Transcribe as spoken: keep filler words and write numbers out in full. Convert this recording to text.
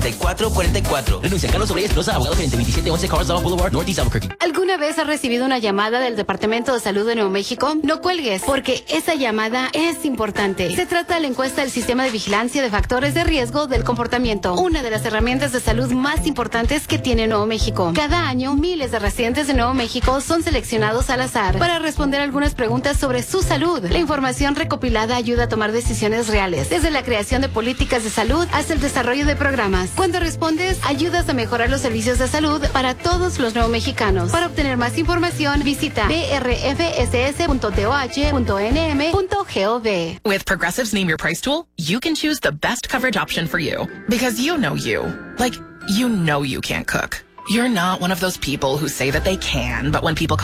cuarenta y cuatro cuarenta y cuatro. Renuncia Carlos Sobre Espinosa, abogado gerente veintisiete once Carswell Boulevard, Northeast Albuquerque. ¿Alguna vez has recibido una llamada del Departamento de Salud de Nuevo México? No cuelgues, porque esa llamada es importante. Se trata de la encuesta del Sistema de Vigilancia de Factores de Riesgo del Comportamiento, una de las herramientas de salud más importantes que tiene Nuevo México. Cada año, miles de residentes de Nuevo México son seleccionados al azar para responder algunas preguntas sobre su salud. La información recopilada ayuda a tomar decisiones reales, desde la creación de políticas de salud hasta el desarrollo de programas. Cuando respondes, ayudas a mejorar los servicios de salud para todos los nuevo mexicanos. Para obtener más información, visita b r f s s punto d o h punto n m punto gov. With Progressive's Name Your Price tool, you can choose the best coverage option for you. Because you know you. Like, you know you can't cook. You're not one of those people who say that they can, but when people come